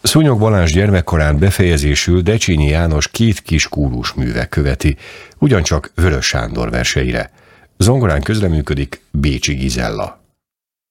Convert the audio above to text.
Szúnyog Balázs gyermekkorán befejezésül Decsényi János 2 kiskórus műve követi, ugyancsak Vörös Sándor verseire. Zongorán közreműködik Bécsi Gizella.